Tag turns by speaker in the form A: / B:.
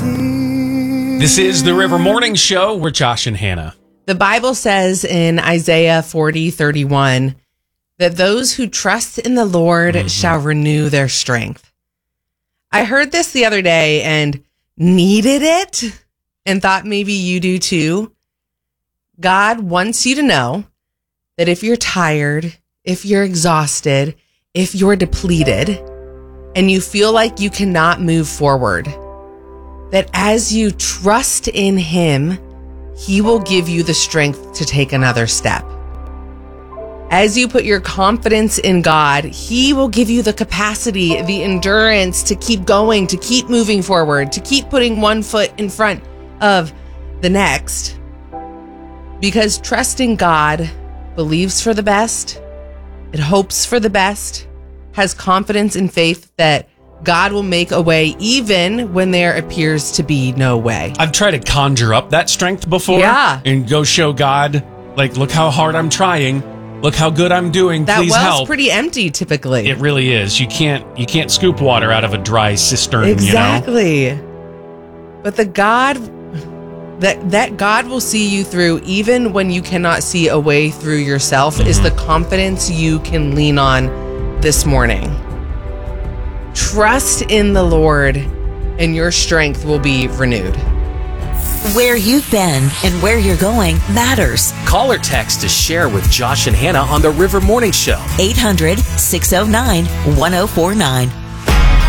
A: This is the River Morning Show. We're Josh and Hannah.
B: The Bible says in Isaiah 40:31 that those who trust in the Lord shall renew their strength. I heard this the other day and needed it and thought maybe you do too. God wants you to know that if you're tired, if you're exhausted, if you're depleted, and you feel like you cannot move forward, that as you trust in Him, He will give you the strength to take another step. As you put your confidence in God, He will give you the capacity, the endurance to keep going, to keep moving forward, to keep putting one foot in front of the next. Because trusting God believes for the best, it hopes for the best, has confidence and faith that God will make a way even when there appears to be no way.
A: I've tried to conjure up that strength before.
B: Yeah.
A: And go show God, like, look how hard I'm trying. Look how good I'm doing.
B: That
A: Please
B: well's
A: help.
B: pretty empty typically.
A: It really is. You can't scoop water out of a dry cistern,
B: Exactly. You know? But the God that God will see you through even when you cannot see a way through yourself is the confidence you can lean on this morning. Trust in the Lord and your strength will be renewed.
C: Where you've been and where you're going matters.
D: Call or text to share with Josh and Hannah on the River Morning Show.
C: 800-609-1049.